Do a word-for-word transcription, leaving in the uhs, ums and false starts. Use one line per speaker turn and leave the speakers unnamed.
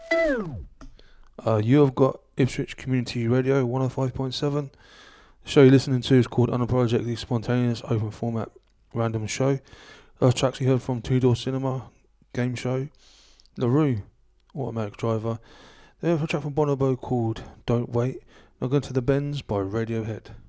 Uh, you have got Ipswich Community Radio one oh five point seven. The show you're listening to is called Unapologetically Spontaneous Open Format Random Show. Those tracks you heard from Two Door Cinema, Game Show, LaRue, Automatic Driver. They have a track from Bonobo called Don't Wait. Now going to The Bends by Radiohead.